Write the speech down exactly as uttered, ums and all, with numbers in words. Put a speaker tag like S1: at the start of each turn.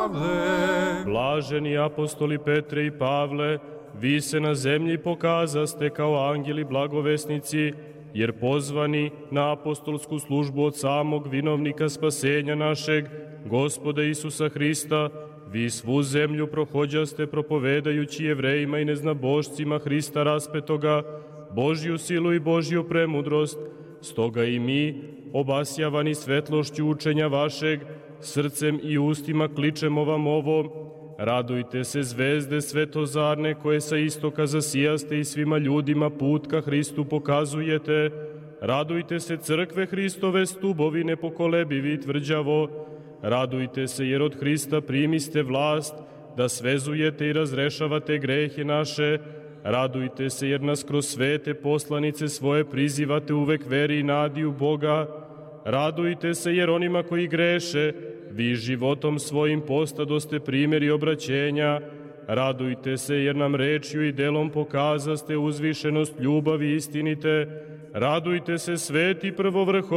S1: Pavle.
S2: Blaženi apostoli Petre i Pavle, vi se na zemlji pokazaste kao angeli blagovesnici, jer pozvani na apostolsku službu od samog vinovnika spasenja našeg, Gospoda Isusa Hrista, vi svu zemlju prohođaste propovedajući Jevrejima i neznabošcima Hrista raspetoga, Božju silu i Božju premudrost. Stoga i mi, obasjavani svetlošću učenja vašeg, srcem i ustima kličemo vam ovo: radujte se, zvezde svetozarne koje sa istoka zasijaste i svima ljudima put ka Hristu pokazujete. Radujte se, crkve Hristove, stubovi nepokolebivi tvrđavo. Radujte se, jer od Hrista primiste vlast da svezujete i razrešavate grehe naše. Radujte se, jer nas kroz svete poslanice svoje prizivate uvek veri i nadi u Boga. Radujte se, jer onima koji greše, vi životom svojim postadoste primjeri obraćenja. Radujte se, jer nam rečju i delom pokazaste uzvišenost ljubavi istinite. Radujte se, sveti prvovrho